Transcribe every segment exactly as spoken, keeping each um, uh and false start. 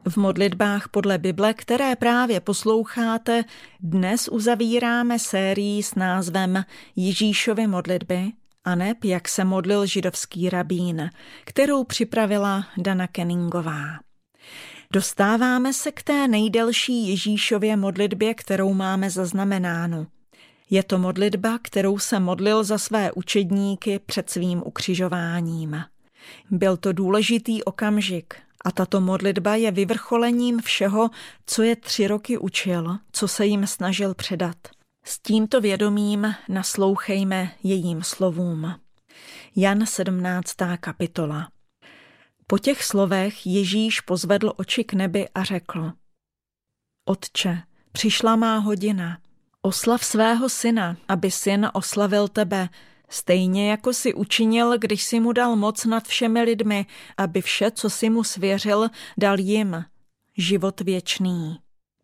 V modlitbách podle Bible, které právě posloucháte, dnes uzavíráme sérii s názvem Ježíšovy modlitby, aneb jak se modlil židovský rabín, kterou připravila Dana Kenningová. Dostáváme se k té nejdelší Ježíšově modlitbě, kterou máme zaznamenánu. Je to modlitba, kterou se modlil za své učedníky před svým ukřižováním. Byl to důležitý okamžik a tato modlitba je vyvrcholením všeho, co je tři roky učil, co se jim snažil předat. S tímto vědomím naslouchejme jejím slovům. Jan sedmnáctá kapitola. Po těch slovech Ježíš pozvedl oči k nebi a řekl: Otče, přišla má hodina. Oslav svého syna, aby syn oslavil tebe, stejně jako si učinil, když si mu dal moc nad všemi lidmi, aby vše, co si mu svěřil, dal jim. Život věčný.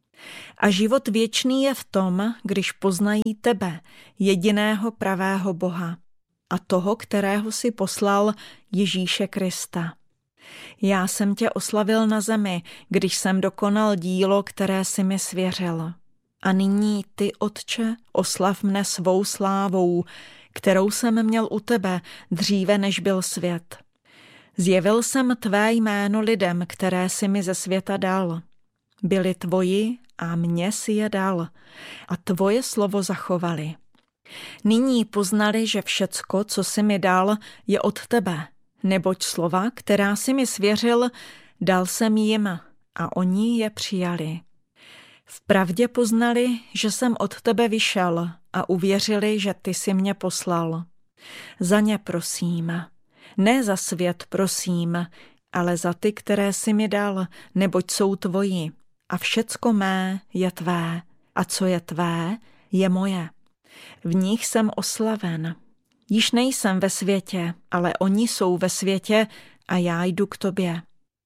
A život věčný je v tom, když poznají tebe, jediného pravého Boha, a toho, kterého si poslal, Ježíše Krista. Já jsem tě oslavil na zemi, když jsem dokonal dílo, které si mi svěřil. A nyní ty, Otče, oslav mne svou slávou, kterou jsem měl u tebe dříve, než byl svět. Zjevil jsem tvé jméno lidem, které si mi ze světa dal. Byli tvoji a mně si je dal a tvoje slovo zachovali. Nyní poznali, že všecko, co si mi dal, je od tebe, neboť slova, která si mi svěřil, dal jsem jim a oni je přijali. Vpravdě poznali, že jsem od tebe vyšel a uvěřili, že ty jsi mě poslal. Za ně prosím, ne za svět prosím, ale za ty, které jsi mi dal, neboť jsou tvoji. A všecko mé je tvé, a co je tvé, je moje. V nich jsem oslaven. Již nejsem ve světě, ale oni jsou ve světě a já jdu k tobě.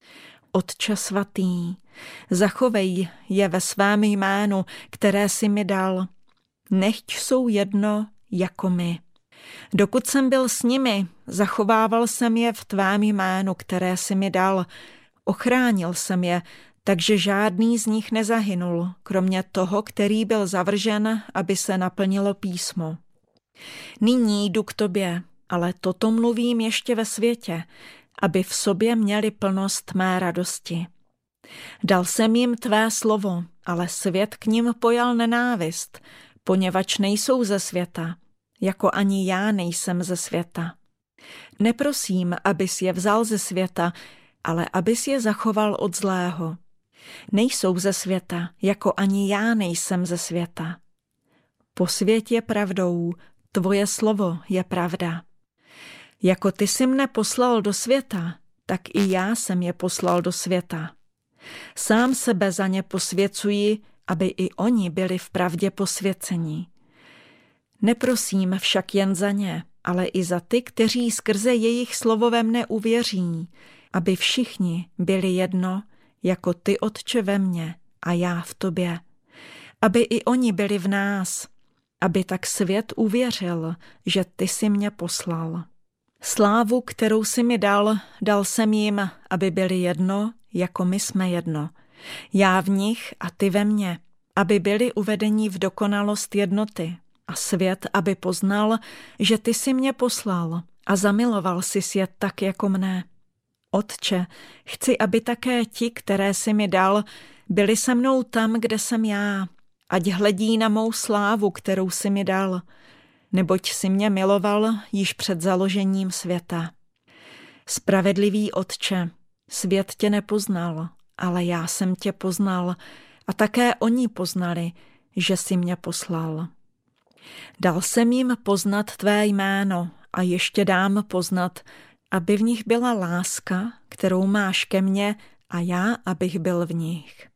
Otče svatý, zachovej je ve svém jménu, které jsi mi dal. Nechť jsou jedno jako my. Dokud jsem byl s nimi, zachovával jsem je v tvém jménu, které jsi mi dal. Ochránil jsem je, takže žádný z nich nezahynul, kromě toho, který byl zavržen, aby se naplnilo písmo. Nyní jdu k tobě, ale toto mluvím ještě ve světě, aby v sobě měli plnost mé radosti. Dal jsem jim tvé slovo, ale svět k nim pojal nenávist, poněvadž nejsou ze světa, jako ani já nejsem ze světa. Neprosím, abys je vzal ze světa, ale abys je zachoval od zlého. Nejsou ze světa, jako ani já nejsem ze světa. Posvěť je pravdou, tvoje slovo je pravda. Jako ty jsi mne poslal do světa, tak i já jsem je poslal do světa. Sám sebe za ně posvěcuji, aby i oni byli v pravdě posvěceni. Neprosím však jen za ně, ale i za ty, kteří skrze jejich slovo ve mne uvěří, aby všichni byli jedno, jako ty, Otče, ve mně a já v tobě. Aby i oni byli v nás, aby tak svět uvěřil, že ty jsi mě poslal. Slávu, kterou jsi mi dal, dal jsem jim, aby byli jedno, jako my jsme jedno. Já v nich a ty ve mně, aby byli uvedeni v dokonalost jednoty. A svět, aby poznal, že ty jsi mě poslal a zamiloval jsi svět tak jako mne. Otče, chci, aby také ti, které jsi mi dal, byli se mnou tam, kde jsem já, ať hledí na mou slávu, kterou jsi mi dal, neboť jsi mě miloval již před založením světa. Spravedlivý Otče, svět tě nepoznal, ale já jsem tě poznal a také oni poznali, že jsi mě poslal. Dal jsem jim poznat tvé jméno a ještě dám poznat, aby v nich byla láska, kterou máš ke mně a já, abych byl v nich.